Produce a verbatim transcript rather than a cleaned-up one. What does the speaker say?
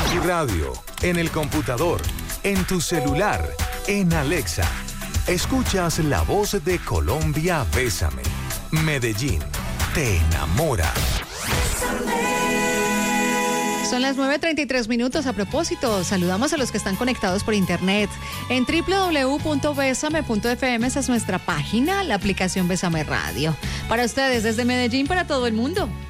tu radio, en el computador, en tu celular, en Alexa. Escuchas la voz de Colombia, Bésame. Medellín, te enamora. Son las nueve treinta y tres minutos. A propósito, saludamos a los que están conectados por internet. En doble u doble u doble u punto besame punto efe eme, esa es nuestra página, la aplicación Bésame Radio. Para ustedes, desde Medellín, para todo el mundo.